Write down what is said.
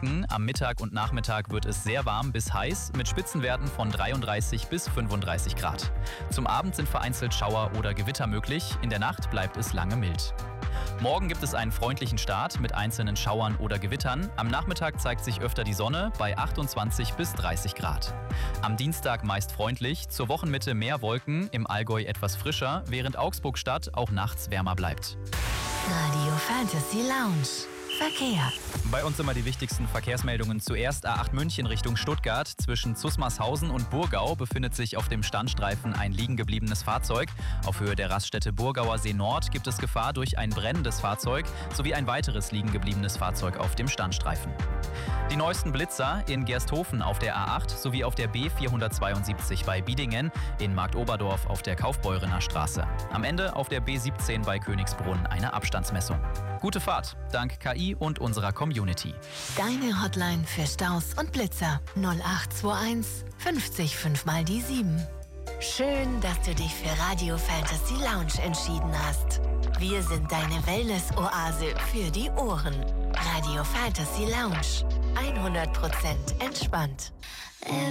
Wolken. Am Mittag und Nachmittag wird es sehr warm bis heiß mit Spitzenwerten von 33 bis 35 Grad. Zum Abend sind vereinzelt Schauer oder Gewitter möglich. In der Nacht bleibt es lange mild. Morgen gibt es einen freundlichen Start mit einzelnen Schauern oder Gewittern. Am Nachmittag zeigt sich öfter die Sonne bei 28 bis 30 Grad. Am Dienstag meist freundlich, zur Wochenmitte mehr Wolken, im Allgäu etwas frischer, während Augsburg-Stadt auch nachts wärmer bleibt. Radio Fantasy Lounge. Verkehr. Bei uns immer die wichtigsten Verkehrsmeldungen. Zuerst A8 München Richtung Stuttgart. Zwischen Zusmarshausen und Burgau befindet sich auf dem Standstreifen ein liegen gebliebenes Fahrzeug. Auf Höhe der Raststätte Burgauer See Nord gibt es Gefahr durch ein brennendes Fahrzeug sowie ein weiteres liegen gebliebenes Fahrzeug auf dem Standstreifen. Die neuesten Blitzer in Gersthofen auf der A8 sowie auf der B472 bei Biedingen, in Marktoberdorf auf der Kaufbeurener Straße. Am Ende auf der B17 bei Königsbrunn eine Abstandsmessung. Gute Fahrt, dank KI und unserer Community. Deine Hotline für Staus und Blitzer 0821 50 5 mal die 7. Schön, dass du dich für Radio Fantasy Lounge entschieden hast. Wir sind deine Wellness-Oase für die Ohren. Radio Fantasy Lounge. 100% entspannt.